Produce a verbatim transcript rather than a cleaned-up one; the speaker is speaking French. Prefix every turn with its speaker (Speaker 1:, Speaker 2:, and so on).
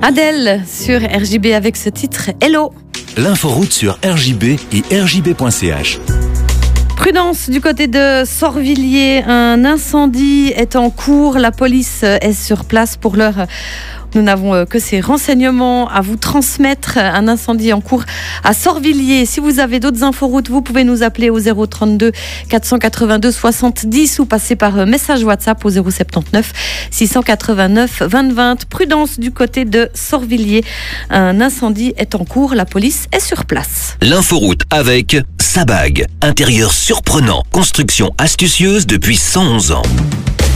Speaker 1: Adèle sur R J B avec ce titre Hello.
Speaker 2: L'inforoute sur R J B et R J B point C H.
Speaker 1: Prudence du côté de Sorvilliers, un incendie est en cours, la police est sur place. Pour l'heure, nous n'avons que ces renseignements à vous transmettre. Un incendie en cours à Sorvilliers. Si vous avez d'autres inforoutes, vous pouvez nous appeler au zéro trente-deux quatre cent quatre-vingt-deux soixante-dix ou passer par message WhatsApp au zéro soixante-dix-neuf six cent quatre-vingt-neuf vingt vingt. Prudence du côté de Sorvilliers. Un incendie est en cours, la police est sur place.
Speaker 2: L'inforoute avec Sabag. Intérieur surprenant, construction astucieuse depuis cent onze ans.